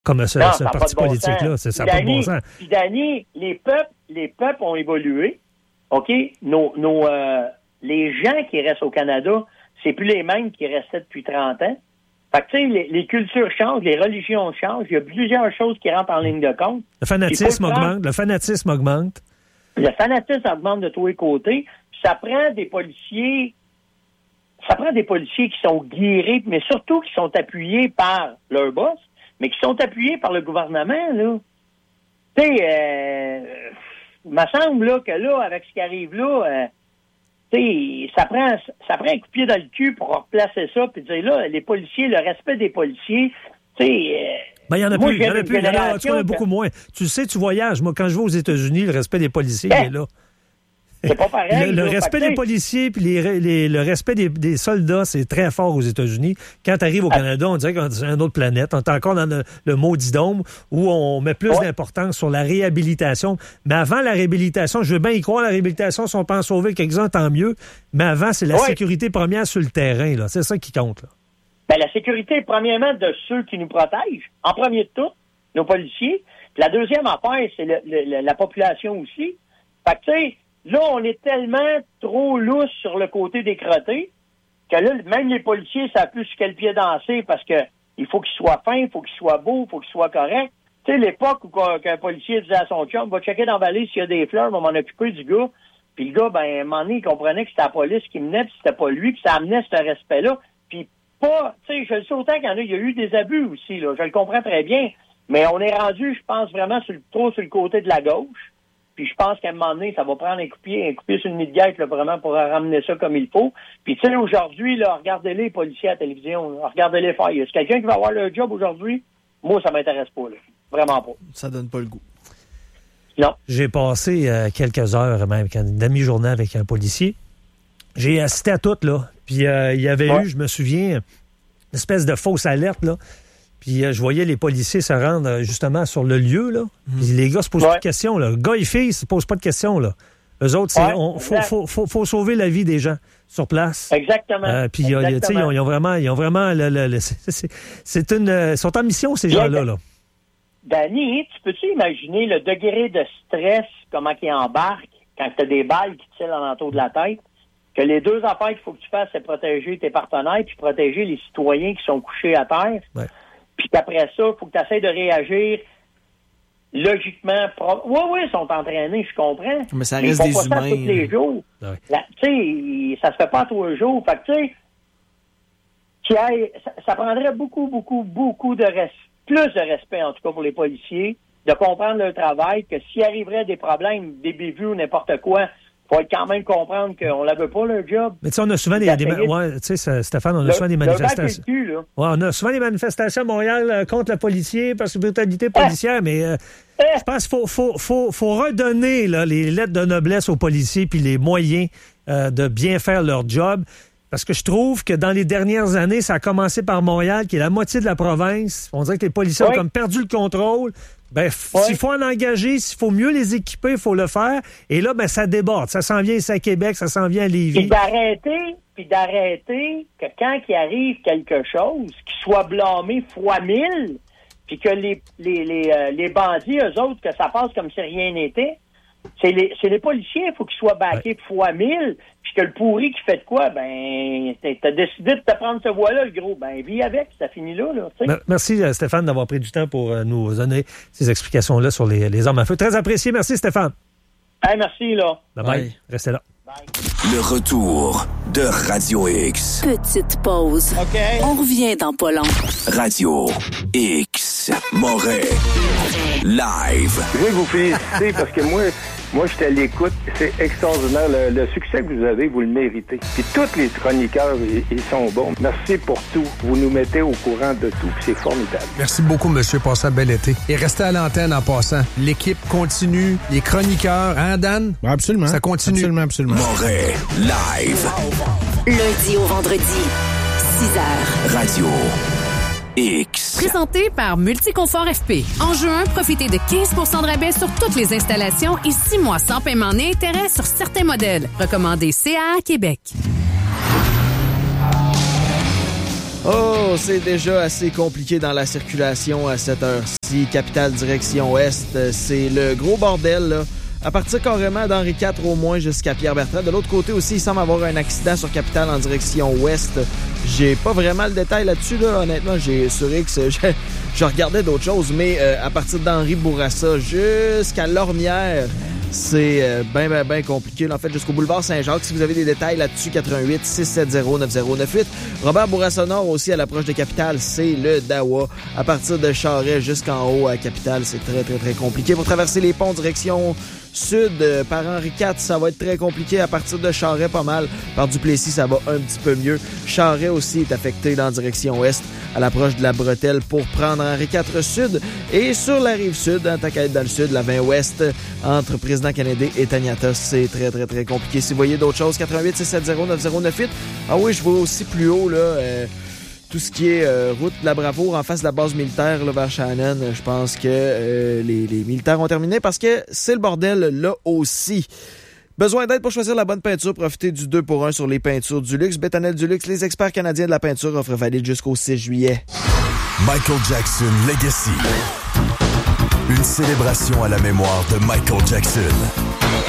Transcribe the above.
comme ce parti politique-là. Ça n'a pas de bon sens. Puis Danny, les peuples ont évolué. OK? Les gens qui restent au Canada, c'est plus les mêmes qui restaient depuis 30 ans. Fait que, tu sais, les cultures changent, les religions changent. Il y a plusieurs choses qui rentrent en ligne de compte. Le fanatisme augmente. Le fanatisme augmente de tous les côtés. Ça prend des policiers qui sont guéris, mais surtout qui sont appuyés par leur boss, mais qui sont appuyés par le gouvernement, là. Tu sais, il me semble, là, que là, avec ce qui arrive là, tu sais, ça prend un coup de pied dans le cul pour replacer ça, puis dire, là, les policiers, le respect des policiers, tu sais... il y en a plus. Il y en a beaucoup moins. Tu sais, tu voyages. Moi, quand je vais aux États-Unis, le respect des policiers, il est là. C'est pas pareil. Le respect des policiers puis le respect des soldats, c'est très fort aux États-Unis. Quand tu arrives au Canada, on dirait qu'on est sur une autre planète. On est encore dans le maudit dôme où on met plus d'importance sur la réhabilitation. Mais avant la réhabilitation, je veux bien y croire, la réhabilitation, si on peut en sauver quelques-uns, tant mieux. Mais avant, c'est la sécurité première sur le terrain, là. C'est ça qui compte, là. Ben, la sécurité, premièrement, de ceux qui nous protègent. En premier de tout, nos policiers. Puis la deuxième affaire, c'est la population aussi. Fait que, tu sais, là, on est tellement trop lousse sur le côté des crottés que là, même les policiers ne savent plus sur quel pied danser parce que il faut qu'il soit fin, il faut qu'il soit beau, il faut qu'il soit correct. Tu sais, l'époque où qu'un policier disait à son chum, va checker dans la vallée s'il y a des fleurs, on va m'en occuper du gars. Puis le gars, ben, à un moment donné, il comprenait que c'était la police qui menait, puis c'était pas lui, puis ça amenait ce respect-là. Puis pas, tu sais, je le sais autant qu'il y a eu des abus aussi, là. Je le comprends très bien. Mais on est rendu, je pense, vraiment trop sur le côté de la gauche. Puis je pense qu'à un moment donné, ça va prendre un coup de pied sur le nid de guêpe, là, vraiment, pour ramener ça comme il faut. Puis tu sais, aujourd'hui, là, regardez-les, les policiers à la télévision, là, regardez-les faire. Est-ce quelqu'un qui va avoir le job aujourd'hui? Moi, ça m'intéresse pas, là. Vraiment pas. Ça donne pas le goût. Non. J'ai passé quelques heures, même, une demi-journée avec un policier. J'ai assisté à tout, là. Puis il y avait eu, je me souviens, une espèce de fausse alerte, là. Puis je voyais les policiers se rendre justement sur le lieu, là. Puis les gars se posent pas de questions, là. Gars et filles se posent pas de questions, là. Eux autres, faut sauver la vie des gens sur place. Exactement. Puis ils ont vraiment ils sont en mission, ces gens-là, là. Danny, tu peux-tu imaginer le degré de stress, comment ils embarquent quand tu as des balles qui tirent alentour de la tête? Que les deux affaires qu'il faut que tu fasses, c'est protéger tes partenaires puis protéger les citoyens qui sont couchés à terre. Ouais. Puis qu'après ça, il faut que tu essaies de réagir logiquement. Oui, ils sont entraînés, je comprends. Mais ça reste des humains. Ça tous les jours. Ouais. Tu sais, ça se fait pas tous les jours. Fait que, tu sais, ça prendrait beaucoup de plus de respect, en tout cas, pour les policiers, de comprendre leur travail, que s'il arriverait des problèmes, des bévues ou n'importe quoi, il faut quand même comprendre qu'on ne veut pas leur job. Mais tu sais, on a souvent Stéphane, on a souvent des manifestations. On a souvent des manifestations à Montréal contre le policier, parce que brutalité policière, mais je pense qu'il faut redonner là, les lettres de noblesse aux policiers puis les moyens de bien faire leur job. Parce que je trouve que dans les dernières années, ça a commencé par Montréal, qui est la moitié de la province. On dirait que les policiers ont comme perdu le contrôle. S'il faut en engager, s'il faut mieux les équiper, il faut le faire. Et là, ça déborde. Ça s'en vient ici à Québec, ça s'en vient à Lévis. Puis d'arrêter que quand il arrive quelque chose, qu'il soit blâmé fois 1000, puis que les bandits, eux autres, que ça passe comme si rien n'était. C'est les policiers, il faut qu'ils soient backés fois 1000, puis que le pourri qui fait de quoi, t'as décidé de te prendre cette voie-là, le gros, vis avec, ça finit là. Merci Stéphane d'avoir pris du temps pour nous donner ces explications-là sur les armes à feu. Très apprécié, merci Stéphane. Merci, là. Bye. Restez là. Bye. Le retour de Radio X. Petite pause. OK. On revient dans pas long. Radio X. Moret. Live. Je veux vous féliciter parce que moi, j'étais à l'écoute. C'est extraordinaire. Le succès que vous avez, vous le méritez. Puis tous les chroniqueurs, ils sont bons. Merci pour tout. Vous nous mettez au courant de tout. Puis c'est formidable. Merci beaucoup, monsieur. Passez un bel été. Et restez à l'antenne en passant. L'équipe continue. Les chroniqueurs, hein, Dan? Absolument. Ça continue. Absolument. Moret. Live. Lundi au vendredi, 6h. Radio X. Présenté par Multiconfort FP. En juin, profitez de 15 % de rabais sur toutes les installations et 6 mois sans paiement ni intérêt sur certains modèles. Recommandé CA Québec. Oh, c'est déjà assez compliqué dans la circulation à cette heure-ci. Capitale direction Ouest, c'est le gros bordel, là. À partir carrément d'Henri IV au moins jusqu'à Pierre-Bertrand. De l'autre côté aussi, il semble avoir un accident sur Capitale en direction Ouest. J'ai pas vraiment le détail là-dessus, là. Honnêtement, sur X, je regardais d'autres choses. Mais à partir d'Henri Bourassa jusqu'à Lormière, c'est bien compliqué. Là, en fait, jusqu'au boulevard Saint-Jacques. Si vous avez des détails là-dessus, 88 670 9098. Robert Bourassa-Nord aussi à l'approche de Capitale, c'est le Dawa. À partir de Charest jusqu'en haut à Capitale, c'est très compliqué. Pour traverser les ponts direction sud, par Henri IV, ça va être très compliqué. À partir de Charest, pas mal. Par Duplessis, ça va un petit peu mieux. Charest aussi est affecté dans la direction ouest, à l'approche de la Bretelle, pour prendre Henri IV Sud. Et sur la rive sud, tant qu'à être dans le sud, la 20 ouest, entre Président Kennedy et Taniata, c'est très compliqué. Si vous voyez d'autres choses, 88 670 9098. Ah oui, je vois aussi plus haut, là, tout ce qui est route de la Bravoure en face de la base militaire là, vers Shannon. Je pense que les militaires ont terminé parce que c'est le bordel là aussi. Besoin d'aide pour choisir la bonne peinture? Profitez du 2-pour-1 sur les peintures du luxe. Bétonnel du luxe, les experts canadiens de la peinture, offre valide jusqu'au 6 juillet. Michael Jackson Legacy. Une célébration à la mémoire de Michael Jackson.